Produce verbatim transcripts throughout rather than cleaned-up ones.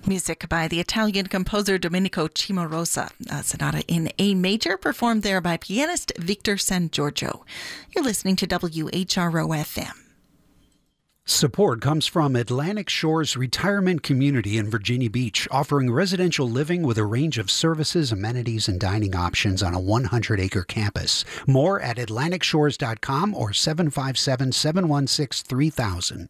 Music by the Italian composer Domenico Cimarosa, a sonata in A major performed there by pianist Victor San Giorgio. You're listening to W H R O F M. Support comes from Atlantic Shores Retirement Community in Virginia Beach, offering residential living with a range of services, amenities, and dining options on a one hundred acre campus. More at atlantic shores dot com or seven five seven, seven one six, three thousand.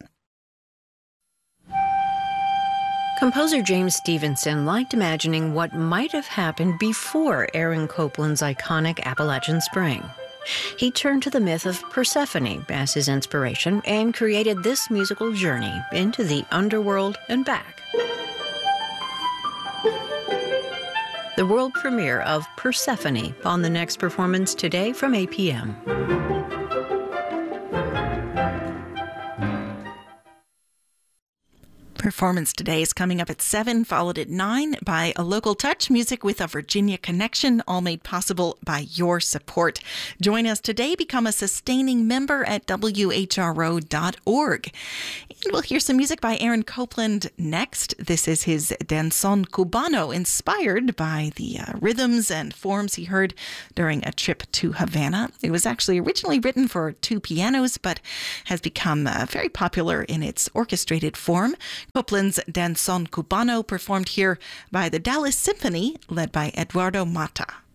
Composer James Stevenson liked imagining what might have happened before Aaron Copland's iconic Appalachian Spring. He turned to the myth of Persephone as his inspiration and created this musical journey into the underworld and back. The world premiere of Persephone on the next performance today from eight p.m. Performance today is coming up at seven, followed at nine by a local touch, music with a Virginia connection, all made possible by your support. Join us today, become a sustaining member at W H R O dot org. And we'll hear some music by Aaron Copland next. This is his Danzón Cubano, inspired by the uh, rhythms and forms he heard during a trip to Havana. It was actually originally written for two pianos, but has become uh, very popular in its orchestrated form. Copland's Danzón Cubano, performed here by the Dallas Symphony, led by Eduardo Mata.